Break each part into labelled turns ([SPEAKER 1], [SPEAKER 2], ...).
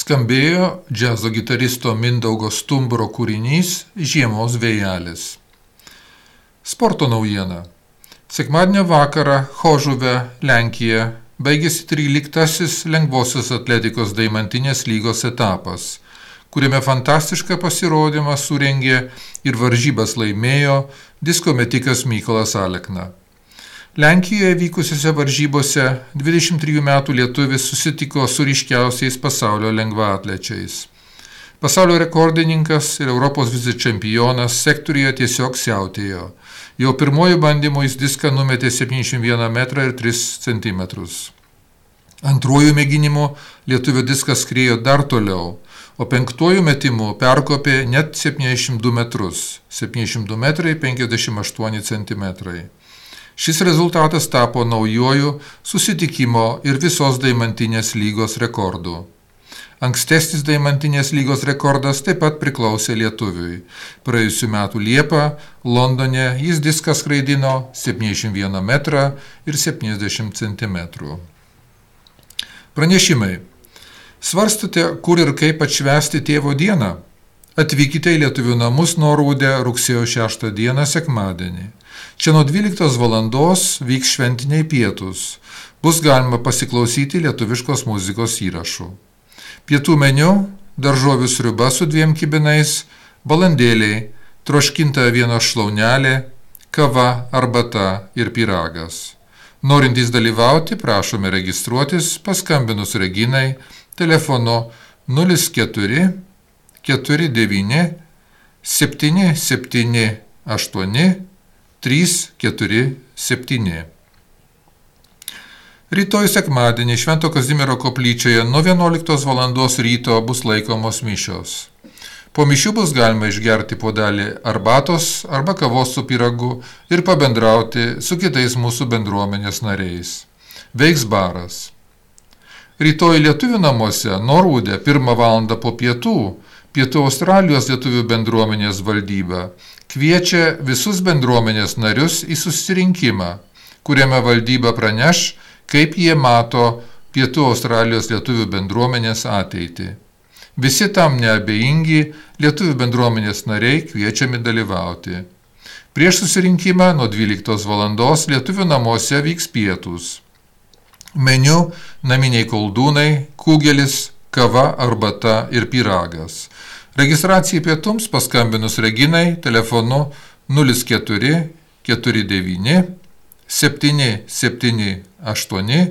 [SPEAKER 1] Skambėjo džiazo gitaristo Mindaugo Stumbro kūrinys Žiemos vėjelis. Sporto naujiena. Sekmadienio vakarą Chožuve, Lenkija, baigėsi 13-asis lengvosios atletikos deimantinės lygos etapas, kuriame fantastišką pasirodymą surengė ir varžybas laimėjo disko metikas Mykolas Alekna. Lenkijoje vykusiose varžybose 23 metų lietuvis susitiko su ryškiausiais pasaulio lengvaatlečiais. Pasaulio rekordininkas ir Europos vicečempionas sektoriuje tiesiog siautėjo. Jau pirmojų bandymų jis diską numetė 71 metrą ir 3 centimetrus. Antrojų mėginimų lietuvio diskas skriejo dar toliau, o penktojų metimų perkopė net 72 metrus, 72 metrai 58 centimetrai. Šis rezultatas tapo naujuoju susitikimo ir visos deimantinės lygos rekordu. Ankstesnis deimantinės lygos rekordas taip pat priklausė lietuviui. Praėjusių metų Liepą Londone jis diską skraidino 71 metrą ir 70 centimetrų. Pranešimai. Svarstote, kur ir kaip atšvęsti tėvo dieną? Atvykite į Lietuvių namus Norūde rugsėjo 6 dieną sekmadienį. Čia nuo 12 valandos vyks šventiniai pietūs. Bus galima pasiklausyti lietuviškos muzikos įrašų. Pietų meniu – daržovių sriuba su 2 kibinais, balandėliai, troškinta avienos šlaunelė, kava, arbata ir pyragas. Norintys dalyvauti, prašome registruotis paskambinus Reginai telefonu 04 49 778 347. Rytoj sekmadienį Švento Kazimiero koplyčioje nuo 11 valandos ryto bus laikomos mišios. Po mišių bus galima išgerti puodelį arbatos arba kavos su pyragu ir pabendrauti su kitais mūsų bendruomenės nariais. Veiks baras. Rytoj lietuvių namuose Norūde 1 valandą po Pietų Australijos lietuvių bendruomenės valdyba kviečia visus bendruomenės narius į susirinkimą, kuriame valdyba praneš, kaip jie mato Pietų Australijos lietuvių bendruomenės ateitį. Visi tam neabejingi lietuvių bendruomenės nariai kviečiami dalyvauti. Prieš susirinkimą nuo 12 valandos lietuvių namuose vyks pietūs. Meniu naminiai koldūnai, kūgelis, kava, arbata ir pyragas. Registracijai pietums paskambinus Reginai telefonu 04 49 778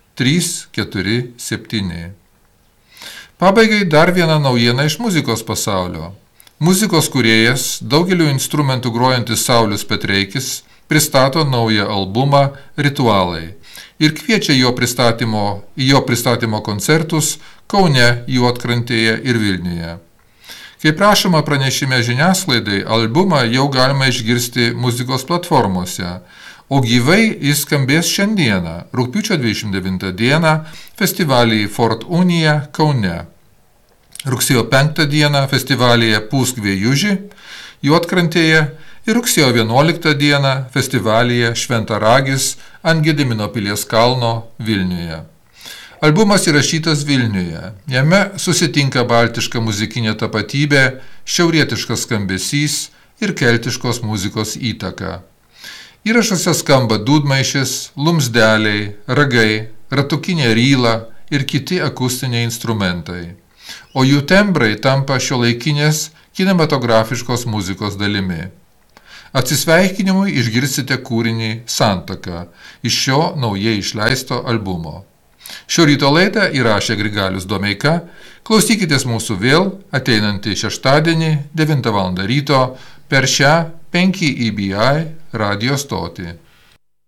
[SPEAKER 1] 347. Pabaigai dar viena naujiena iš muzikos pasaulio. Muzikos kūrėjas, daugeliu instrumentų grojantis Saulius Petreikis, pristato naują albumą Ritualai ir kviečia į jo pristatymo koncertus Kaune, Juodkrantėje ir Vilniuje. Kaip prašoma pranešime žiniasklaidai, albumą jau galima išgirsti muzikos platformose, o gyvai jis skambės šiandieną, rugpjūčio 29 dieną, festivalyje Fort Unija Kaune. Rugsėjo 5 dieną festivalyje Pūsk vėjuži Juodkrantėje ir rugsėjo 11 dieną festivalyje Šventaragis ant Gedimino pilies kalno Vilniuje. Albumas įrašytas Vilniuje. Jame susitinka baltiška muzikinė tapatybė, šiaurietiškas skambesys ir keltiškos muzikos įtaka. Įrašuose skamba dūdmaišis, lumsdeliai, ragai, ratukinė ryla ir kiti akustiniai instrumentai. O jų tembrai tampa šiuolaikinės kinematografiškos muzikos dalimi. Atsisveikinimui išgirsite kūrinį Santaka iš šio naujai išleisto albumo. Šio ryto laidą įrašė Grigalius Domeika. Klausykitės mūsų vėl ateinantį šeštadienį 9 val. Ryto per šią 5 EBI radijo stotį.